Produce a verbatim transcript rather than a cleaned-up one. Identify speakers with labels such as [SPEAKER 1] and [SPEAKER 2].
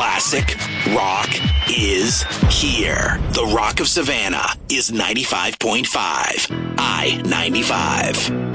[SPEAKER 1] Classic rock is here. The Rock of Savannah is ninety-five point five. I ninety-five.